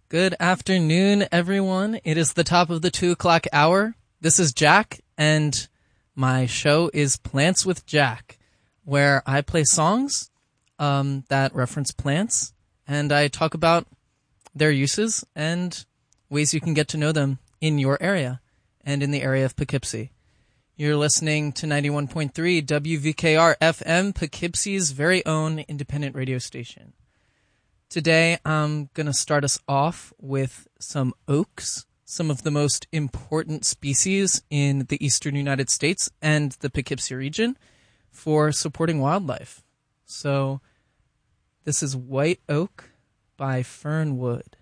Good afternoon, everyone. It is the top of the 2 o'clock hour. This is Jack, and my show is Plants with Jack, where I play songs that reference plants, and I talk about their uses and ways you can get to know them in your area and in the area of Poughkeepsie. You're listening to 91.3 WVKR FM, Poughkeepsie's very own independent radio station. Today, I'm going to start us off with some oaks, some of the most important species in the eastern United States and the Poughkeepsie region for supporting wildlife. So, this is White Oak by Fernwood.